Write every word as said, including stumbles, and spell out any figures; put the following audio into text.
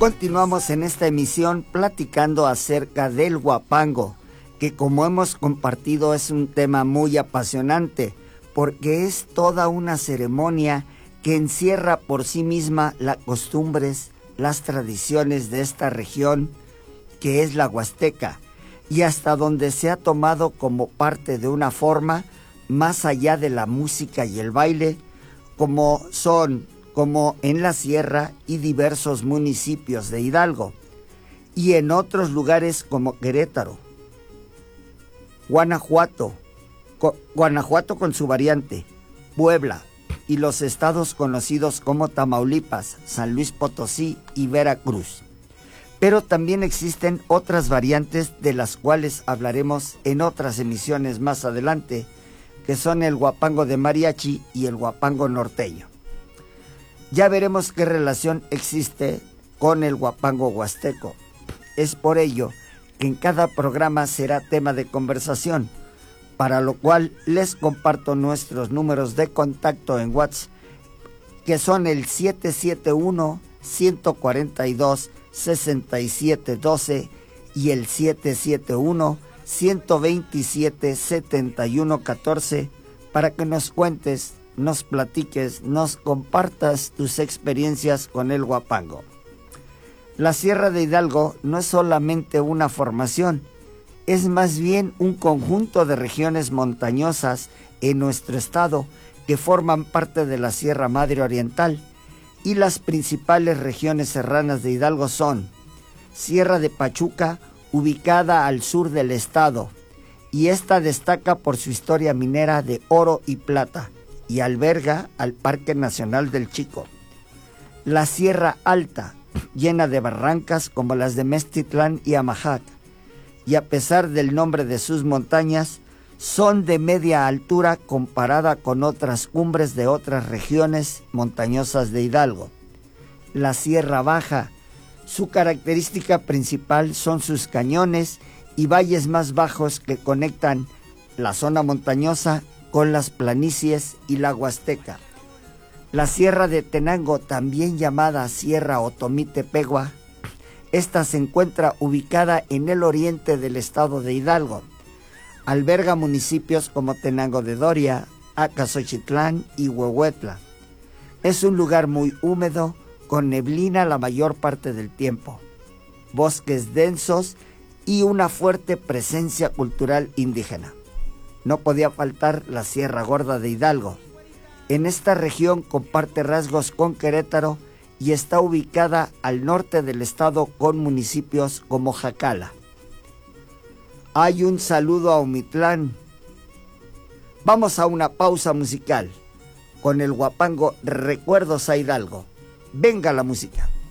continuamos en esta emisión platicando acerca del huapango, que como hemos compartido es un tema muy apasionante, porque es toda una ceremonia que encierra por sí misma las costumbres, las tradiciones de esta región, que es la Huasteca, y hasta donde se ha tomado como parte de una forma, más allá de la música y el baile, como son, como en la sierra y diversos municipios de Hidalgo, y en otros lugares como Querétaro, Guanajuato, Guanajuato con su variante, Puebla, y los estados conocidos como Tamaulipas, San Luis Potosí y Veracruz. Pero también existen otras variantes de las cuales hablaremos en otras emisiones más adelante, que son el huapango de mariachi y el huapango norteño. Ya veremos qué relación existe con el huapango huasteco. Es por ello que en cada programa será tema de conversación, para lo cual les comparto nuestros números de contacto en WhatsApp, que son el siete siete uno, uno cuatro dos, seis siete uno dos y el siete siete uno, uno dos siete, siete uno uno cuatro, para que nos cuentes, nos platiques, nos compartas tus experiencias con el huapango. La Sierra de Hidalgo no es solamente una formación, es más bien un conjunto de regiones montañosas en nuestro estado que forman parte de la Sierra Madre Oriental, y las principales regiones serranas de Hidalgo son Sierra de Pachuca, ubicada al sur del estado, y esta destaca por su historia minera de oro y plata y alberga al Parque Nacional del Chico. La Sierra Alta, llena de barrancas como las de Meztitlán y Amajac, y a pesar del nombre de sus montañas, son de media altura comparada con otras cumbres de otras regiones montañosas de Hidalgo. La Sierra Baja, su característica principal son sus cañones y valles más bajos que conectan la zona montañosa con las planicies y la Huasteca. La Sierra de Tenango, también llamada Sierra Otomí-Tepehua, esta se encuentra ubicada en el oriente del estado de Hidalgo. Alberga municipios como Tenango de Doria, Acasochitlán y Huehuetla. Es un lugar muy húmedo, con neblina la mayor parte del tiempo, bosques densos y una fuerte presencia cultural indígena. No podía faltar la Sierra Gorda de Hidalgo. En esta región comparte rasgos con Querétaro y está ubicada al norte del estado con municipios como Jacala. Hay un saludo a Omitlán. Vamos a una pausa musical con el huapango Recuerdos a Hidalgo. Venga la música.